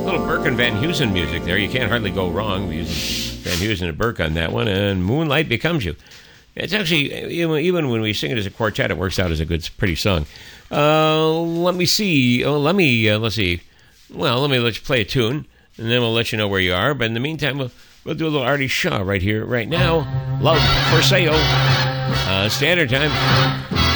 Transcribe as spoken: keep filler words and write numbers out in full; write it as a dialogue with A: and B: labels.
A: little Burke and Van Heusen music there. You can't hardly go wrong using Van Heusen and Burke on that one. And Moonlight Becomes You. It's actually, even when we sing it as a quartet, it works out as a good, pretty song. Uh, let me see. Oh, let me, uh, let's see. Well, let me let you play a tune, and then we'll let you know where you are. But in the meantime, we'll, we'll do a little Artie Shaw right here, right now. Love for Sale. Uh, standard time.